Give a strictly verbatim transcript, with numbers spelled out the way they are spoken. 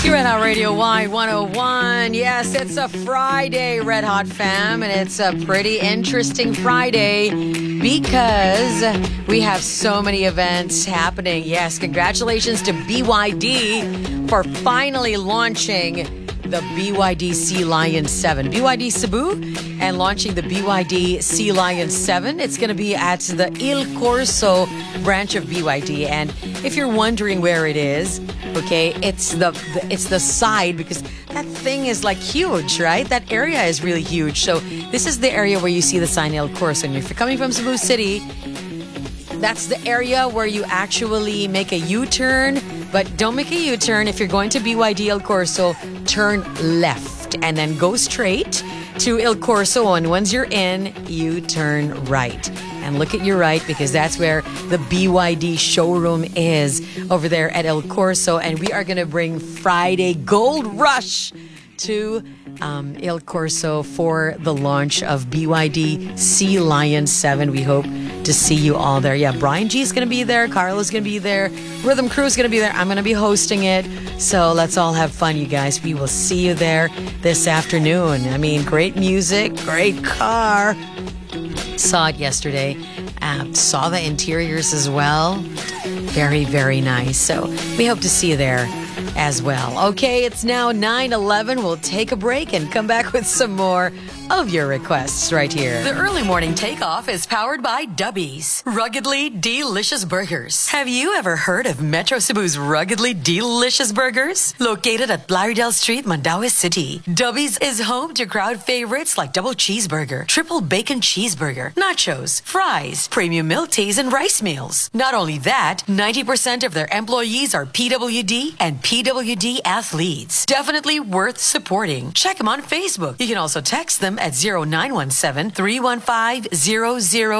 You're Red Hot Radio Y one oh one. Yes, it's a Friday, Red Hot fam, and it's a pretty interesting Friday because we have so many events happening. Yes, congratulations to B Y D for finally launching the B Y D Sea Lion seven. B Y D Cebu and launching the B Y D Sea Lion seven. It's going to be at the Il Corso branch of B Y D. And if you're wondering where it is, okay, it's the, the it's the side because that thing is like huge, right? That area is really huge. So this is the area where you see the sign Il Corso. And if you're coming from Cebu City, that's the area where you actually make a U-turn. But don't make a U-turn. If you're going to B Y D Il Corso, turn left and then go straight to Il Corso. And once you're in, you turn right. And look at your right because that's where the B Y D showroom is over there at Il Corso. And we are going to bring Friday Gold Rush to um, Il Corso for the launch of B Y D Sea Lion seven. We hope to see you all there. Yeah, Brian G is going to be there. Carlo's going to be there. Rhythm Crew is going to be there. I'm going to be hosting it. So let's all have fun, you guys. We will see you there this afternoon. I mean, great music, great car. Saw it yesterday. Um, saw the interiors as well. Very, very nice. So we hope to see you there as well. Okay, it's now nine eleven. We'll take a break and come back with some more of your requests right here. The early morning takeoff is powered by Dubby's Ruggedly Delicious Burgers. Have you ever heard of Metro Cebu's Ruggedly Delicious Burgers? Located at Blaridel Street, Mandaue City, Dubby's is home to crowd favorites like double cheeseburger, triple bacon cheeseburger, nachos, fries, premium milk teas, and rice meals. Not only that, ninety percent of their employees are P W D and P W D athletes. Definitely worth supporting. Check them on Facebook. You can also text them at zero nine one seven, three one five, zero zero